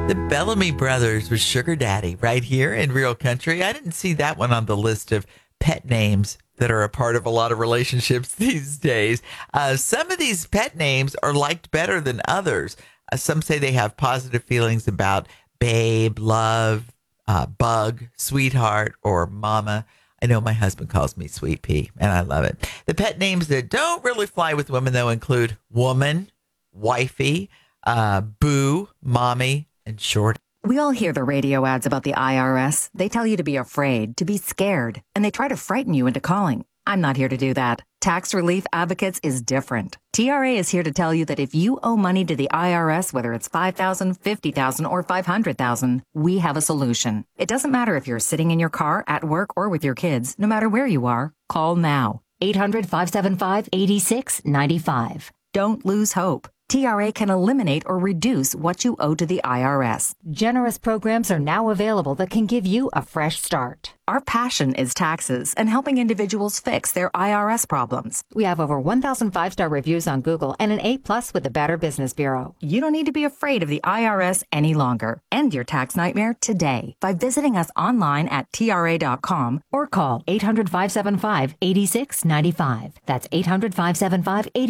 The Bellamy Brothers with Sugar Daddy right here in Real Country. I didn't see that one on the list of pet names that are a part of a lot of relationships these days. Some of these pet names are liked better than others. Some say they have positive feelings about babe, love, bug, sweetheart, or mama. I know my husband calls me Sweet Pea, and I love it. The pet names that don't really fly with women, though, include woman, wifey, boo, mommy, and short. We all hear the radio ads about the IRS. They tell you to be afraid, to be scared, and they try to frighten you into calling. I'm not here to do that. Tax Relief Advocates is different. TRA is here to tell you that if you owe money to the IRS, whether it's $5,000, $50,000, or $500,000, we have a solution. It doesn't matter if you're sitting in your car, at work, or with your kids. No matter where you are, call now. 800-575-8695. Don't lose hope. TRA can eliminate or reduce what you owe to the IRS. Generous programs are now available that can give you a fresh start. Our passion is taxes and helping individuals fix their IRS problems. We have over 1,000 5-star reviews on Google and an A+ with the Better Business Bureau. You don't need to be afraid of the IRS any longer. End your tax nightmare today by visiting us online at TRA.com or call 800-575-8695. That's 800-575-8695.